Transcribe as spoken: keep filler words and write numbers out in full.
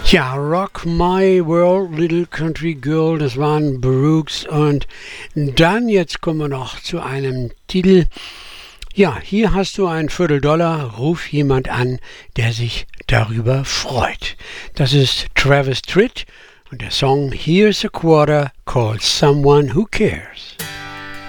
Ja, Rock My World, Little Country Girl, das waren Brooks. Und dann, jetzt kommen wir noch zu einem Titel. Ja, hier hast du einen Vierteldollar, ruf jemand an, der sich darüber freut. Das ist Travis Tritt und der Song Here's a Quarter called Someone Who Cares.